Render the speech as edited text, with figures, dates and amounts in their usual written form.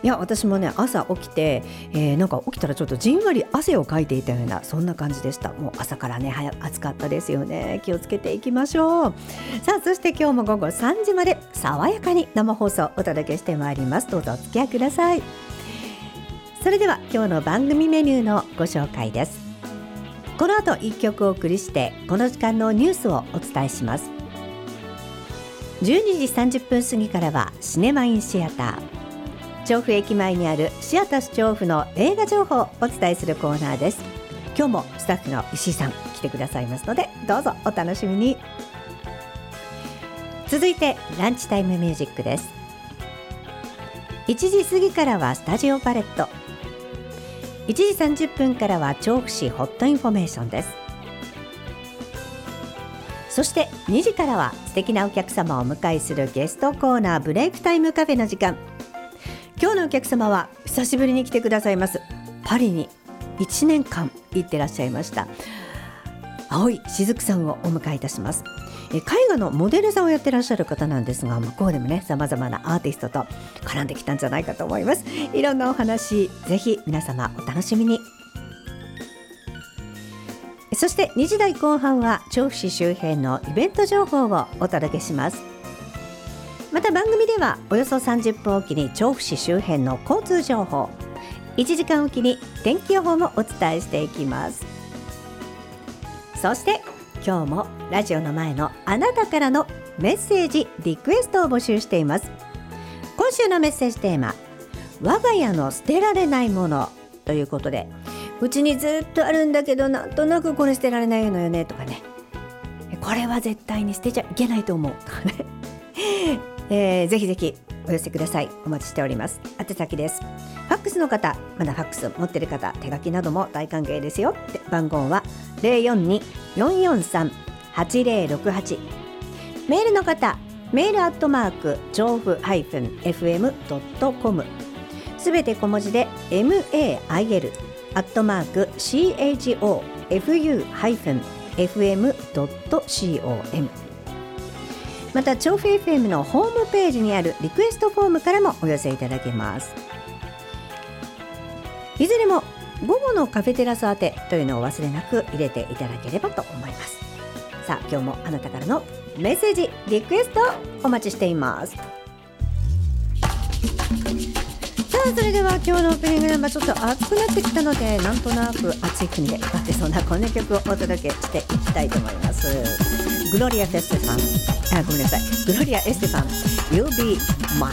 いや私もね朝起きて、なんか起きたらちょっとじんわり汗をかいていたようなそんな感じでした。もう朝からね暑かったですよね。気をつけていきましょう。さあそして今日も午後3時まで爽やかに生放送お届けしてまいります。どうぞお付き合いください。それでは今日の番組メニューのご紹介です。この後1曲お送りしてこの時間のニュースをお伝えします。12時30分過ぎからはシネマインシアター、調布駅前にあるシアタス調布の映画情報をお伝えするコーナーです。今日もスタッフの石井さん来てくださいますのでどうぞお楽しみに。続いてランチタイムミュージックです。1時過ぎからはスタジオパレット、1時30分からは調布市ホットインフォメーションです。そして2時からは素敵なお客様をお迎えするゲストコーナーブレイクタイムカフェの時間。今日のお客様は久しぶりに来てくださいます。パリに1年間行ってらっしゃいました青井雫さんをお迎えいたします。絵画のモデルさんをやってらっしゃる方なんですが、向こうでもね様々なアーティストと絡んできたんじゃないかと思います。いろんなお話ぜひ皆様お楽しみに。そして2時台後半は調布市周辺のイベント情報をお届けします。また番組ではおよそ30分おきに調布市周辺の交通情報、1時間おきに天気予報もお伝えしていきます。そして今日もラジオの前のあなたからのメッセージリクエストを募集しています。今週のメッセージテーマ、我が家の捨てられないものということで、うちにずっとあるんだけどなんとなくこれ捨てられないのよねとかね、これは絶対に捨てちゃいけないと思うとかね、ぜひぜひお寄せください。お待ちしております。宛先です。ファックスの方、まだファックス持ってる方、手書きなども大歓迎ですよ。番号は 042-443-8068。 メールの方、メール調布-fm.com、 すべて小文字で mail@chofu-fm.com。 また調布 FM のホームページにあるリクエストフォームからもお寄せいただけます。いずれも午後のカフェテラス宛てというのを忘れなく入れていただければと思います。さあ今日もあなたからのメッセージリクエストお待ちしています。さあそれでは今日のオープニングナンバー、ちょっと暑くなってきたのでなんとなく暑い国で歌ってそうなこんな曲をお届けしていきたいと思います。グロリア・エステファン、You'll Be Mine。